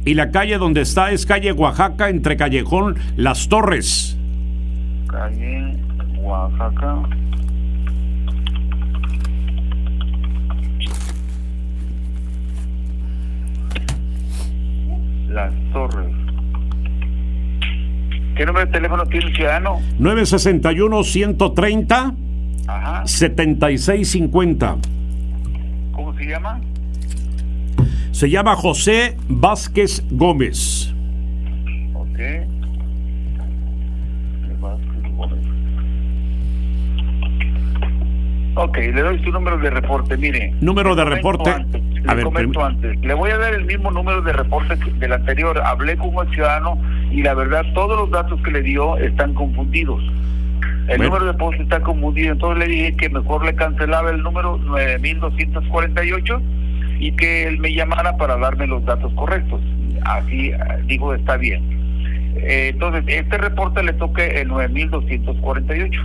y la calle donde está es calle Oaxaca, entre Callejón Las Torres. Calle Oaxaca. Las Torres. ¿Qué número de teléfono tiene el ciudadano? 961-130. Ajá. 7650. ¿Cómo se llama? Se llama José Vázquez Gómez. Ok. Vázquez Gómez. Ok, le doy su número de reporte, mire. Número de reporte. Antes. Le voy a dar el mismo número de reporte del anterior. Hablé con un ciudadano y la verdad todos los datos que le dio están confundidos. El número de poste está confundido, entonces le dije que mejor le cancelaba el número 9248 y que él me llamara para darme los datos correctos. Así dijo, está bien. Entonces, este reporte le toca el 9248.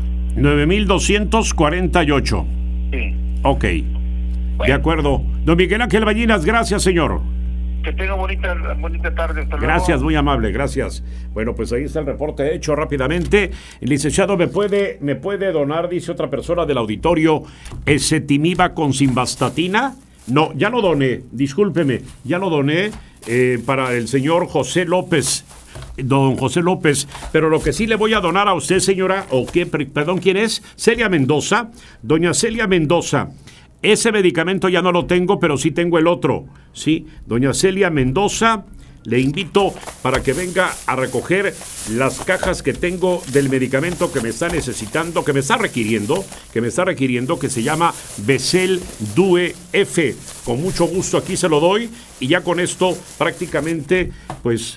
9248. Sí. Ok. Bueno. De acuerdo. Don Miguel Ángel Ballinas, gracias, señor. Que tenga bonita tarde. Hasta gracias, luego. muy amable, gracias. Bueno, pues ahí está el reporte hecho rápidamente. El licenciado me puede donar, dice otra persona del auditorio, ezetimiba con simvastatina. No, ya lo doné, discúlpeme, ya lo doné para el señor José López. Don José López, pero lo que sí le voy a donar a usted, señora, o qué, perdón, ¿quién es? Celia Mendoza, doña Celia Mendoza. Ese medicamento ya no lo tengo, pero sí tengo el otro, ¿sí? Doña Celia Mendoza, le invito para que venga a recoger las cajas que tengo del medicamento que me está necesitando, que me está requiriendo, que se llama Besel Due F. Con mucho gusto aquí se lo doy y ya con esto prácticamente, pues...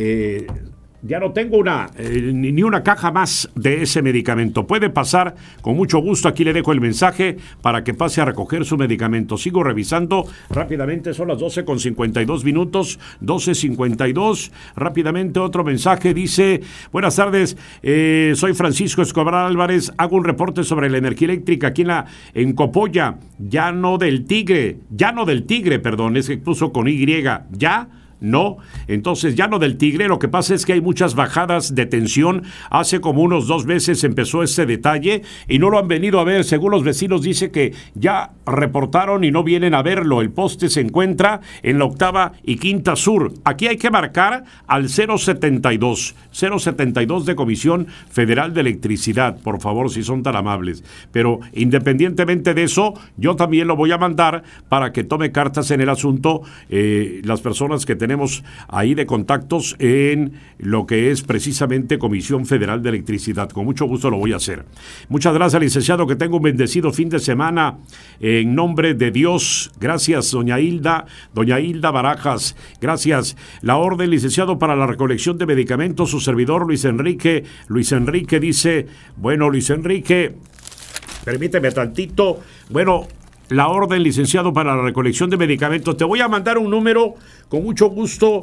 ya no tengo ni una caja más de ese medicamento. Puede pasar con mucho gusto. Aquí le dejo el mensaje para que pase a recoger su medicamento. Sigo revisando rápidamente. Son las 12:52, 12:52. Rápidamente otro mensaje. Dice: buenas tardes, soy Francisco Escobar Álvarez. Hago un reporte sobre la energía eléctrica aquí en Copolla. Llano del Tigre, perdón, es que puso con Y. ¿Ya? No, entonces Llano del Tigre, lo que pasa es que hay muchas bajadas de tensión. Hace como unos 2 meses empezó este detalle y no lo han venido a ver. Según los vecinos dice que ya reportaron y no vienen a verlo. El poste se encuentra en la 8ª y 5ª Sur. Aquí hay que marcar al 072 de Comisión Federal de Electricidad, por favor, si son tan amables. Pero independientemente de eso, yo también lo voy a mandar para que tome cartas en el asunto las personas que tenemos ahí de contactos en lo que es precisamente Comisión Federal de Electricidad. Con mucho gusto lo voy a hacer. Muchas gracias, licenciado, que tenga un bendecido fin de semana en nombre de Dios. Gracias, doña Hilda Barajas. Gracias. La orden, licenciado, para la recolección de medicamentos, su servidor Luis Enrique dice, bueno, Luis Enrique, permíteme tantito. Bueno, la orden, licenciado, para la recolección de medicamentos. Te voy a mandar un número con mucho gusto,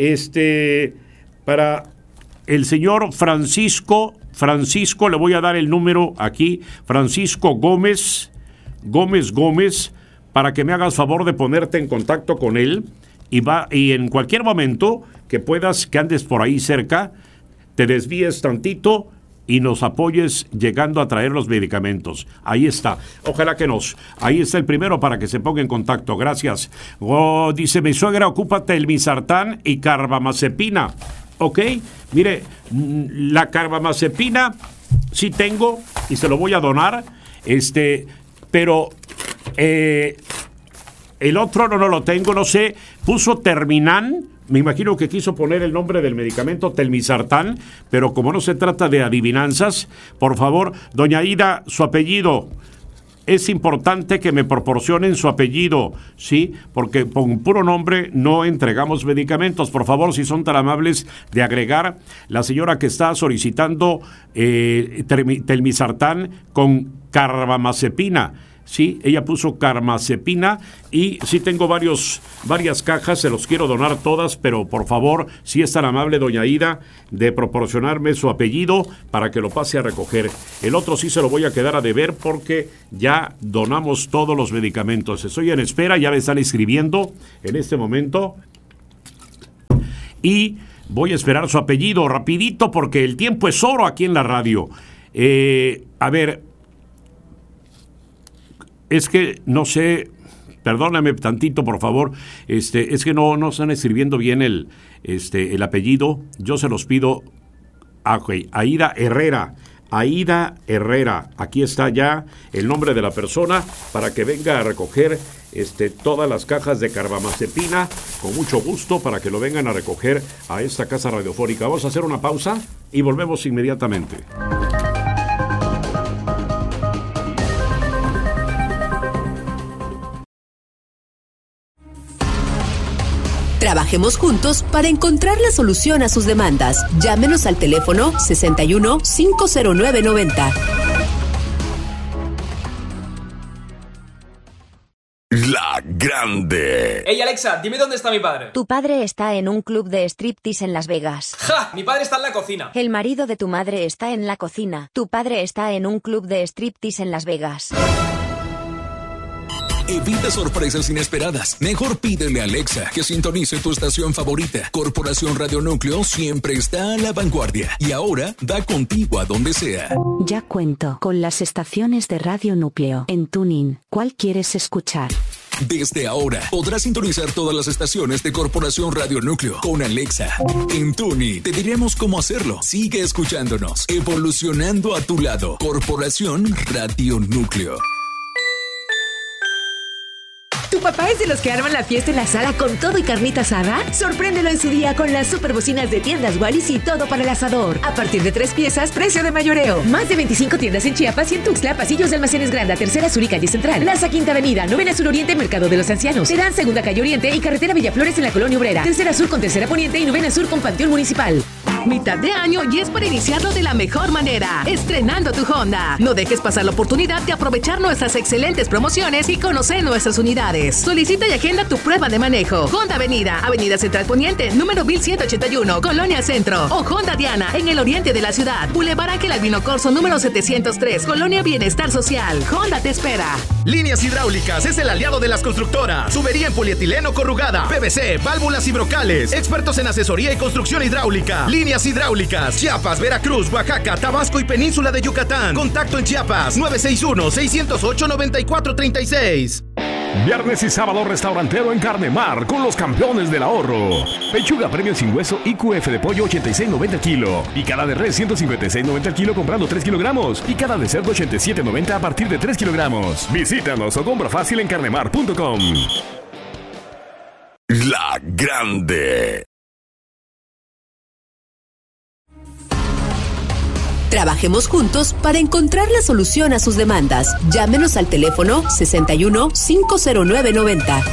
para el señor Francisco, le voy a dar el número aquí, Francisco Gómez, para que me hagas favor de ponerte en contacto con él y en cualquier momento que puedas, que andes por ahí cerca, te desvíes tantito y nos apoyes llegando a traer los medicamentos. Ahí está. Ojalá que ahí está el primero para que se ponga en contacto. Gracias. Dice, mi suegra ocupa telmisartán y carbamazepina. ¿Ok? Mire, la carbamazepina sí tengo y se lo voy a donar. Pero el otro no lo tengo, no sé. Puso Terminan. Me imagino que quiso poner el nombre del medicamento telmisartán, pero como no se trata de adivinanzas, por favor, doña Ida, su apellido. Es importante que me proporcionen su apellido, ¿sí? Porque con puro nombre no entregamos medicamentos. Por favor, si son tan amables de agregar la señora que está solicitando telmisartán con carbamazepina. Sí, ella puso carbamazepina y sí tengo varias cajas, se los quiero donar todas, pero por favor, si es tan amable doña Ida, de proporcionarme su apellido para que lo pase a recoger. El otro sí se lo voy a quedar a deber porque ya donamos todos los medicamentos. Estoy en espera, ya me están escribiendo en este momento. y voy a esperar su apellido rapidito porque el tiempo es oro aquí en la radio. A ver, es que no sé, perdóname tantito por favor, es que no están escribiendo bien el apellido, yo se los pido. Ok, Aida Herrera, aquí está ya el nombre de la persona para que venga a recoger todas las cajas de carbamazepina, con mucho gusto, para que lo vengan a recoger a esta casa radiofónica. Vamos a hacer una pausa y volvemos inmediatamente. Trabajemos juntos para encontrar la solución a sus demandas. Llámenos al teléfono 61 509 90. La Grande. Hey Alexa, dime dónde está mi padre. Tu padre está en un club de striptease en Las Vegas. ¡Ja! Mi padre está en la cocina. El marido de tu madre está en la cocina. Tu padre está en un club de striptease en Las Vegas. Evita sorpresas inesperadas. Mejor pídele a Alexa que sintonice tu estación favorita. Corporación Radio Núcleo siempre está a la vanguardia y ahora va contigo a donde sea. Ya cuento con las estaciones de Radio Núcleo en TuneIn. ¿Cuál quieres escuchar? Desde ahora podrás sintonizar todas las estaciones de Corporación Radio Núcleo con Alexa. En TuneIn te diremos cómo hacerlo. Sigue escuchándonos, evolucionando a tu lado. Corporación Radio Núcleo. ¿Tu papá es de los que arman la fiesta en la sala con todo y carnita asada? Sorpréndelo en su día con las superbocinas de tiendas Wallis y todo para el asador. A partir de 3 piezas, precio de mayoreo. Más de 25 tiendas en Chiapas y en Tuxtla, pasillos de Almacenes Granda, Tercera Sur y Calle Central. Plaza Quinta Avenida, Novena Sur Oriente, Mercado de los Ancianos. Terán, Segunda Calle Oriente y Carretera Villaflores en la Colonia Obrera. Tercera Sur con Tercera Poniente y Novena Sur con Panteón Municipal. Mitad de año y es para iniciarlo de la mejor manera, estrenando tu Honda. No dejes pasar la oportunidad de aprovechar nuestras excelentes promociones y conocer nuestras unidades. Solicita y agenda tu prueba de manejo. Honda Avenida, Avenida Central Poniente, número 1181, Colonia Centro. O Honda Diana, en el oriente de la ciudad. Boulevard Ángel Albino Corzo, número 703, Colonia Bienestar Social. Honda te espera. Líneas Hidráulicas es el aliado de las constructoras. Tubería en polietileno corrugada, PVC, válvulas y brocales. Expertos en asesoría y construcción hidráulica. Líneas Hidráulicas, Chiapas, Veracruz, Oaxaca, Tabasco y Península de Yucatán. Contacto en Chiapas, 961-608-9436. Viernes y sábado restaurantero en Carnemar con los campeones del ahorro. Pechuga premium sin hueso IQF de pollo 86.90 kilo. Picada de res 156.90 kilo comprando 3 kilogramos. Picada de cerdo 87.90 a partir de 3 kilogramos. Visítanos o compra fácil en carnemar.com. La Grande. Trabajemos juntos para encontrar la solución a sus demandas. Llámenos al teléfono 61 509 90.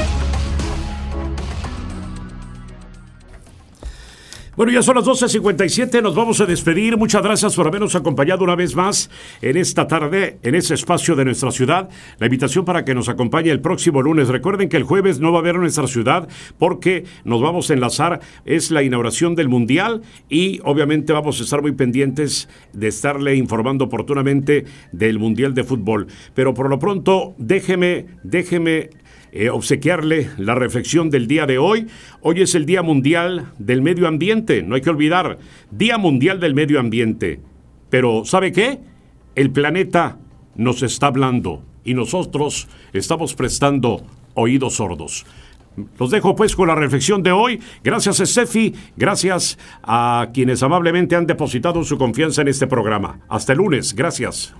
Bueno, ya son las 12:57, nos vamos a despedir. Muchas gracias por habernos acompañado una vez más en esta tarde, en ese espacio de nuestra ciudad. La invitación para que nos acompañe el próximo lunes. Recuerden que el jueves no va a haber nuestra ciudad porque nos vamos a enlazar, es la inauguración del Mundial y obviamente vamos a estar muy pendientes de estarle informando oportunamente del Mundial de Fútbol. Pero por lo pronto, déjeme obsequiarle la reflexión del día de hoy. Hoy es el Día Mundial del Medio Ambiente, no hay que olvidar, Día Mundial del Medio Ambiente. Pero, ¿sabe qué? El planeta nos está hablando y nosotros estamos prestando oídos sordos. Los dejo pues con la reflexión de hoy. Gracias, Steffi, gracias a quienes amablemente han depositado su confianza en este programa. Hasta el lunes, gracias.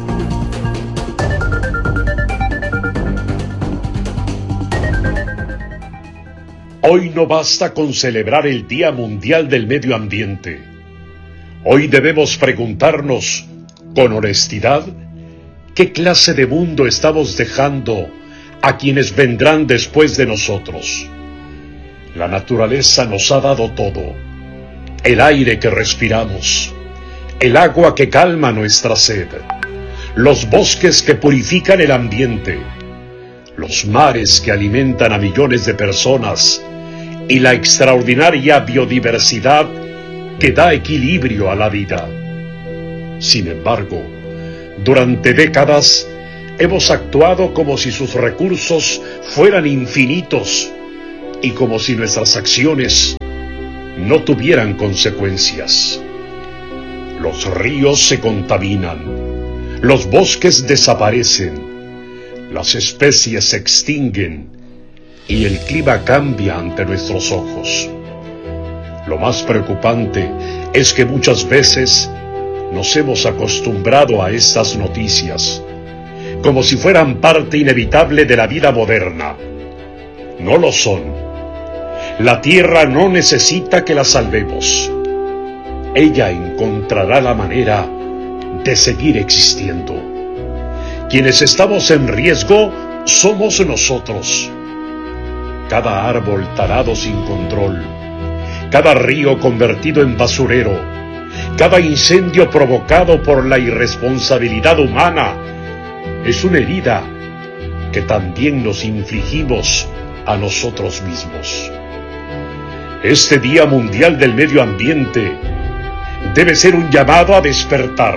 Hoy no basta con celebrar el Día Mundial del Medio Ambiente. Hoy debemos preguntarnos, con honestidad, ¿qué clase de mundo estamos dejando a quienes vendrán después de nosotros? La naturaleza nos ha dado todo: el aire que respiramos, el agua que calma nuestra sed, los bosques que purifican el ambiente, los mares que alimentan a millones de personas y la extraordinaria biodiversidad que da equilibrio a la vida. Sin embargo, durante décadas hemos actuado como si sus recursos fueran infinitos y como si nuestras acciones no tuvieran consecuencias. Los ríos se contaminan, los bosques desaparecen, las especies se extinguen y el clima cambia ante nuestros ojos. Lo más preocupante es que muchas veces nos hemos acostumbrado a estas noticias, como si fueran parte inevitable de la vida moderna. No lo son. La Tierra no necesita que la salvemos. Ella encontrará la manera de seguir existiendo. Quienes estamos en riesgo somos nosotros. Cada árbol talado sin control, cada río convertido en basurero, cada incendio provocado por la irresponsabilidad humana es una herida que también nos infligimos a nosotros mismos. Este Día Mundial del Medio Ambiente debe ser un llamado a despertar.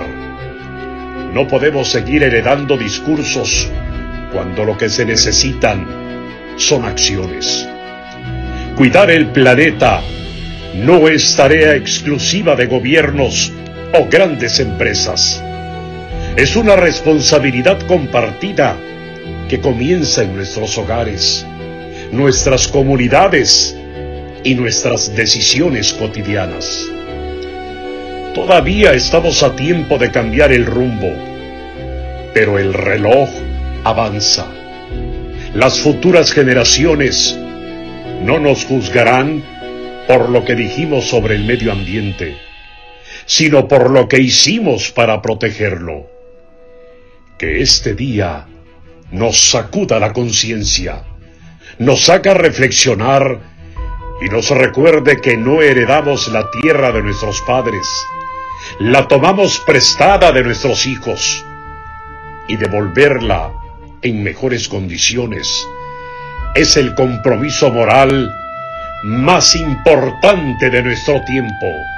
No podemos seguir heredando discursos cuando lo que se necesitan son acciones. Cuidar el planeta no es tarea exclusiva de gobiernos o grandes empresas. Es una responsabilidad compartida que comienza en nuestros hogares, nuestras comunidades y nuestras decisiones cotidianas. Todavía estamos a tiempo de cambiar el rumbo, pero el reloj avanza. Las futuras generaciones no nos juzgarán por lo que dijimos sobre el medio ambiente, sino por lo que hicimos para protegerlo. Que este día nos sacuda la conciencia, nos haga reflexionar y nos recuerde que no heredamos la tierra de nuestros padres, la tomamos prestada de nuestros hijos, y devolverla en mejores condiciones es el compromiso moral más importante de nuestro tiempo.